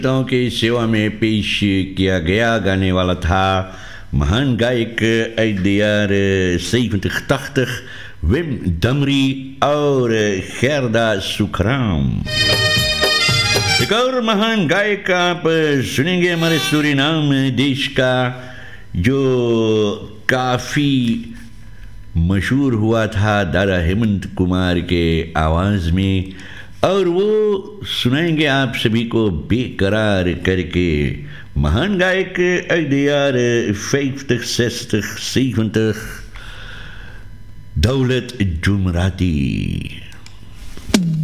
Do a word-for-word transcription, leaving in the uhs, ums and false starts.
श्रोताओं की सेवा में पेश किया गया गाने वाला था महान गायक ऐदियार zeventig tachtig विम दमरी और खैरदा सुखराम। एक और महान गायक आप सुनेंगे हमारे सूरीनाम देश का, जो काफ़ी मशहूर हुआ था दादा हेमंत कुमार के आवाज़ में, और वो सुनाएंगे आप सभी को बेकरार करके। महान गायक ऐदियार vijftig, zestig, zeventig दौलत जुमराती।